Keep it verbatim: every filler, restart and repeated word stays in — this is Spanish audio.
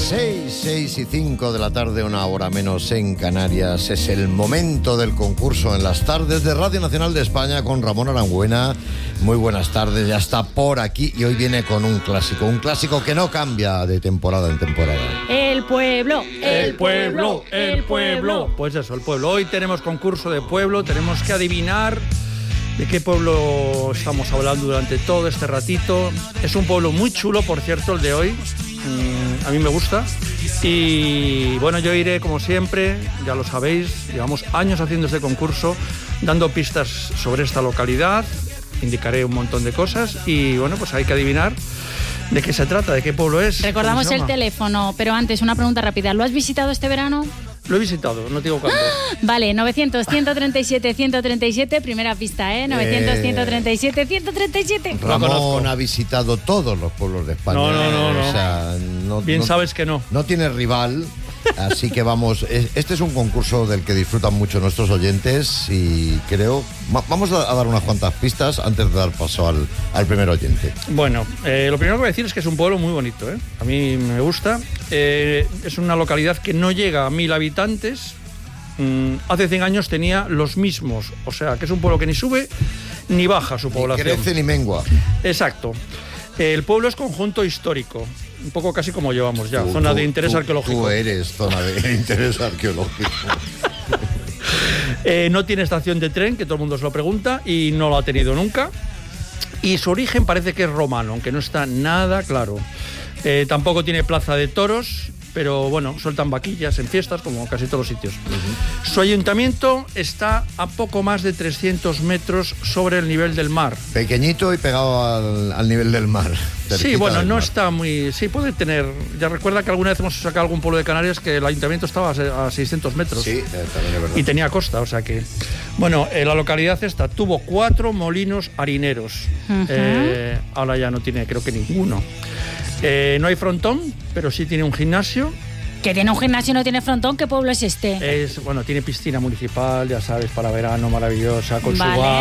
seis, seis y cinco de la tarde, una hora menos en Canarias. Es el momento del concurso en las tardes de Radio Nacional de España con Ramón Arangüena. Muy buenas tardes, ya está por aquí y hoy viene con un clásico, un clásico que no cambia de temporada en temporada. El pueblo, el pueblo, el pueblo. Pues eso, el pueblo. Hoy tenemos concurso de pueblo, tenemos que adivinar de qué pueblo estamos hablando durante todo este ratito. Es un pueblo muy chulo, por cierto, el de hoy. A mí me gusta. Y bueno, yo iré como siempre, ya lo sabéis, llevamos años haciendo este concurso, dando pistas sobre esta localidad, indicaré un montón de cosas y bueno, pues hay que adivinar de qué se trata, de qué pueblo es. Recordamos el teléfono, pero antes una pregunta rápida. ¿Lo has visitado este verano? Lo he visitado, no te digo cuándo. Vale, novecientos, ciento treinta y siete, ciento treinta y siete, primera pista, ¿eh? novecientos, ciento treinta y siete, ciento treinta y siete. Ramón ha visitado todos los pueblos de España. No, no, no. O sea, no Bien no, sabes que no. No tiene rival, así que vamos. Este es un concurso del que disfrutan mucho nuestros oyentes y creo... Vamos a dar unas cuantas pistas antes de dar paso al, al primer oyente. Bueno, eh, lo primero que voy a decir es que es un pueblo muy bonito, ¿eh? A mí me gusta. Eh, es una localidad que no llega a mil habitantes. Mm, hace cien años tenía los mismos. O sea, que es un pueblo que ni sube ni baja su población. Ni crece ni mengua. Exacto. El pueblo es conjunto histórico. Un poco casi como llevamos ya. Tú, zona tú, de interés tú, arqueológico. Tú eres zona de interés arqueológico. Eh, no tiene estación de tren, que todo el mundo se lo pregunta, y no lo ha tenido nunca. Y su origen parece que es romano, aunque no está nada claro. Eh, tampoco tiene plaza de toros, pero bueno, sueltan vaquillas en fiestas, como casi todos los sitios. Uh-huh. Su ayuntamiento está a poco más de trescientos metros sobre el nivel del mar. Pequeñito y pegado al, al nivel del mar. Sí, bueno, no mar. está muy... Sí, puede tener... Ya recuerda que alguna vez hemos sacado algún pueblo de Canarias que el ayuntamiento estaba a seiscientos metros. Sí, también es verdad. Y tenía costa, o sea que... Bueno, eh, la localidad esta tuvo cuatro molinos harineros. Uh-huh. eh, ahora ya no tiene, creo que ninguno. Eh, no hay frontón, pero sí tiene un gimnasio. ¿Que tiene un gimnasio y no tiene frontón? ¿Qué pueblo es este? Es, bueno, tiene piscina municipal, ya sabes, para verano, maravillosa, con vale. su bar.